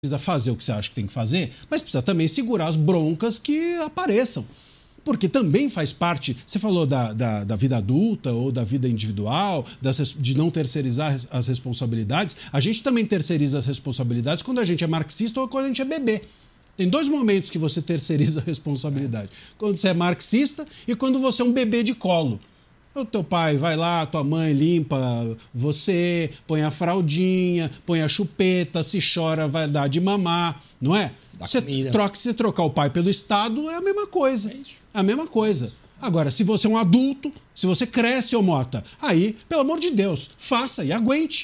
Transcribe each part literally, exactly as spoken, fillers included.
precisa fazer o que você acha que tem que fazer, mas precisa também segurar as broncas que apareçam. Porque também faz parte, você falou da, da, da vida adulta ou da vida individual, das, de não terceirizar as responsabilidades. A gente também terceiriza as responsabilidades quando a gente é marxista ou quando a gente é bebê. Tem dois momentos que você terceiriza a responsabilidade. Quando você é marxista e quando você é um bebê de colo. O teu pai vai lá, tua mãe limpa você, põe a fraldinha, põe a chupeta, se chora vai dar de mamar, não é? Você troca, se trocar o pai pelo Estado é a mesma coisa. É isso. É a mesma coisa. Agora, se você é um adulto, se você cresce, ô Mota, aí, pelo amor de Deus, faça e aguente.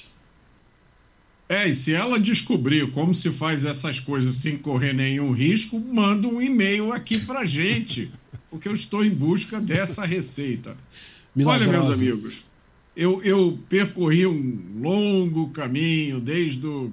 É, e se ela descobrir como se faz essas coisas sem correr nenhum risco, manda um e-mail aqui pra gente, porque eu estou em busca dessa receita. Milagrosa. Olha, meus amigos, eu, eu percorri um longo caminho desde o,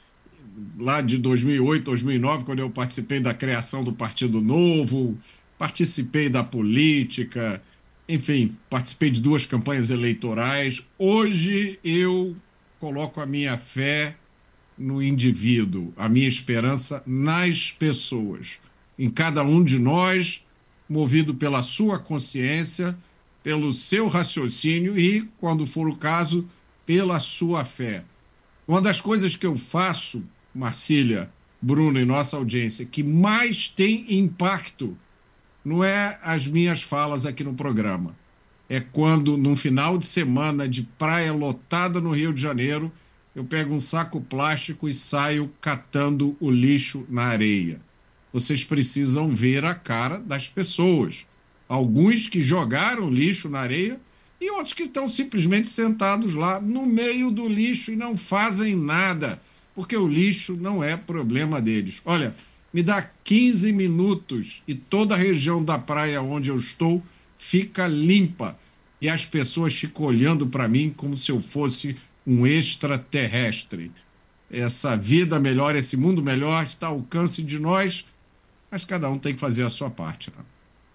lá de dois mil e oito, dois mil e nove, quando eu participei da criação do Partido Novo, participei da política, enfim, participei de duas campanhas eleitorais. Hoje eu coloco a minha fé no indivíduo, a minha esperança nas pessoas, em cada um de nós, movido pela sua consciência, pelo seu raciocínio e, quando for o caso, pela sua fé. Uma das coisas que eu faço, Marcília, Bruno e nossa audiência, que mais tem impacto não é as minhas falas aqui no programa. É quando, num final de semana de praia lotada no Rio de Janeiro, eu pego um saco plástico e saio catando o lixo na areia. Vocês precisam ver a cara das pessoas. Alguns que jogaram lixo na areia e outros que estão simplesmente sentados lá no meio do lixo e não fazem nada, porque o lixo não é problema deles. Olha, me dá quinze minutos e toda a região da praia onde eu estou fica limpa e as pessoas ficam olhando para mim como se eu fosse um extraterrestre. Essa vida melhor, esse mundo melhor está ao alcance de nós, mas cada um tem que fazer a sua parte, né?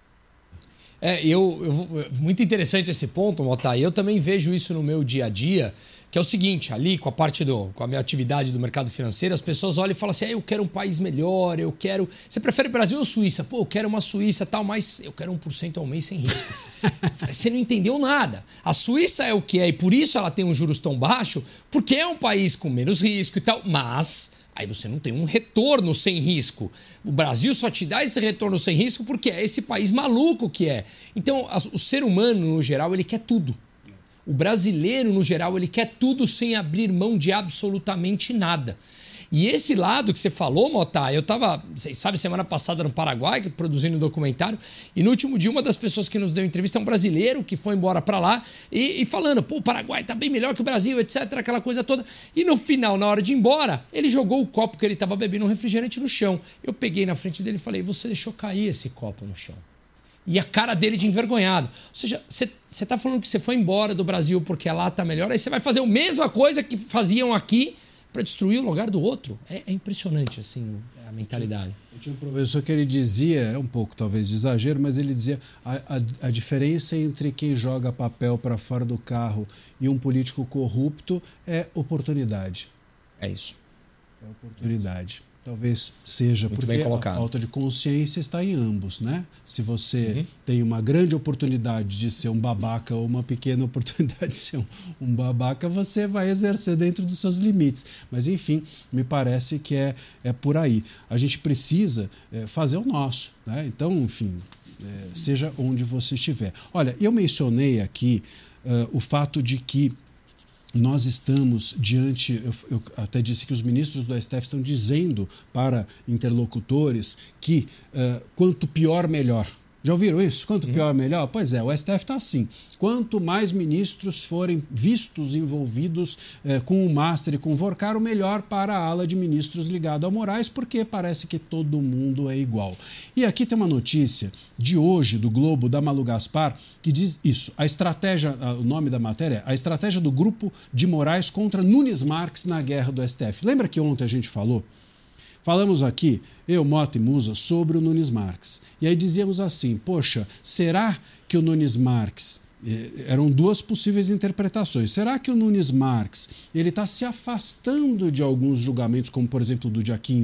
É, eu, eu, muito interessante esse ponto, Mota. Eu também vejo isso no meu dia a dia, que é o seguinte, ali com a parte do, com a minha atividade do mercado financeiro, as pessoas olham e falam assim, ah, eu quero um país melhor, eu quero... Você prefere Brasil ou Suíça? Pô, eu quero uma Suíça tal, mas eu quero um por cento ao mês sem risco. Você não entendeu nada. A Suíça é o que é e por isso ela tem um juros tão baixo, porque é um país com menos risco e tal, mas... Aí você não tem um retorno sem risco. O Brasil só te dá esse retorno sem risco porque é esse país maluco que é. Então, o ser humano, no geral, ele quer tudo. O brasileiro, no geral, ele quer tudo sem abrir mão de absolutamente nada. E esse lado que você falou, Mota, eu estava, vocês sabem, semana passada no Paraguai, produzindo um documentário, e no último dia uma das pessoas que nos deu entrevista é um brasileiro que foi embora para lá e, e falando, pô, o Paraguai tá bem melhor que o Brasil, etcétera, aquela coisa toda. E no final, na hora de ir embora, ele jogou o copo que ele estava bebendo, um refrigerante no chão. Eu peguei na frente dele e falei, você deixou cair esse copo no chão. E a cara dele de envergonhado. Ou seja, você está falando que você foi embora do Brasil porque lá tá melhor, aí você vai fazer a mesma coisa que faziam aqui para destruir o lugar do outro. É, é impressionante, assim, a mentalidade. Eu tinha um professor que ele dizia, é um pouco talvez de exagero, mas ele dizia a, a, a diferença entre quem joga papel para fora do carro e um político corrupto é oportunidade. É isso. É oportunidade. Talvez seja muito porque a falta de consciência está em ambos, né? Se você uhum. tem uma grande oportunidade de ser um babaca ou uma pequena oportunidade de ser um, um babaca, você vai exercer dentro dos seus limites. Mas, enfim, me parece que é, é por aí. A gente precisa é, fazer o nosso, né? Então, enfim, é, seja onde você estiver. Olha, eu mencionei aqui uh, o fato de que nós estamos diante, eu, eu até disse que os ministros do S T F estão dizendo para interlocutores que uh, quanto pior, melhor. Já ouviram isso? Quanto pior, melhor? Pois é, o S T F está assim. Quanto mais ministros forem vistos envolvidos eh, com o Master e com o Vorcar, o melhor para a ala de ministros ligada ao Moraes, porque parece que todo mundo é igual. E aqui tem uma notícia de hoje, do Globo, da Malu Gaspar, que diz isso. A estratégia, o nome da matéria é a estratégia do grupo de Moraes contra Nunes Marques na guerra do S T F. Lembra que ontem a gente falou? Falamos aqui, eu, Mota e Musa, sobre o Nunes Marques. E aí dizíamos assim, poxa, será que o Nunes Marques eram duas possíveis interpretações. Será que o Nunes Marques ele está se afastando de alguns julgamentos, como por exemplo do dia quinze